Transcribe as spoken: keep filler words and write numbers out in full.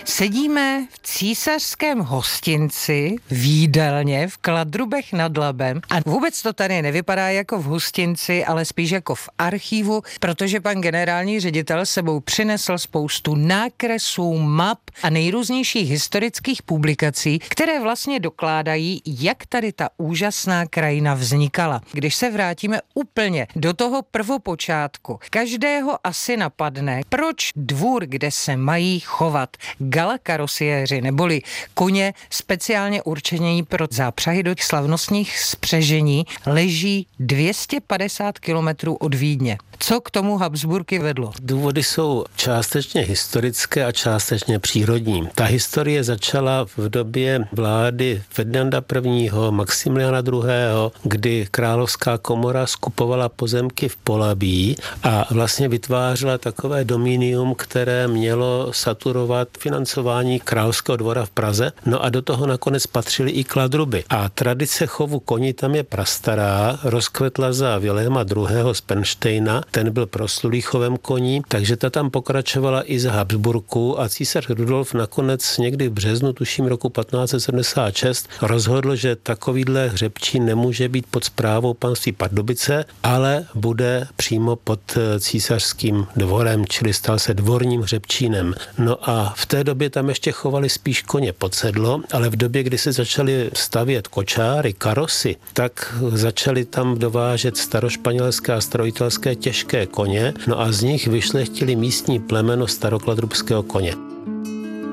Sedíme v císařském hostinci v jídelně v Kladrubech nad Labem a vůbec to tady nevypadá jako v hostinci, ale spíš jako v archivu, protože pan generální ředitel sebou přinesl spoustu nákresů, map a nejrůznějších historických publikací, které vlastně dokládají, jak tady ta úžasná krajina vznikala. Když se vrátíme úplně do toho prvopočátku, každého asi napadne, proč dvůr, kde se mají chovat galakarosieři, neboli koně speciálně určení pro zápřahy do slavnostních spřežení, leží dvě stě padesát kilometrů od Vídně. Co k tomu Habsburky vedlo? Důvody jsou částečně historické a částečně přírodní. Ta historie začala v době vlády Ferdinanda prvního., Maximiliana druhého., kdy královská komora skupovala pozemky v Polabí a vlastně vytvářela takové dominium, které mělo saturovat financování královského dvora v Praze. No a do toho nakonec patřily i Kladruby. A tradice chovu koní tam je prastará, rozkvetla za Viléma druhého. z Pernštejna, ten byl proslulý chovem koní, takže ta tam pokračovala i za Habsburků a císař Rudolf nakonec někdy v březnu, tuším roku patnáct set sedmdesát šest, rozhodl, že takovýhle hřebčín nemůže být pod správou panství Pardubice, ale bude přímo pod císařským dvorem, čili stal se dvorním hřebčínem. No a v té době tam ještě chovali spíš koně pod sedlo, ale v době, kdy se začaly stavět kočáry, karosy, tak začali tam dovážet starošpanělské a staroitalské těžké koně, no a z nich vyšlechtili místní plemeno starokladrubského koně.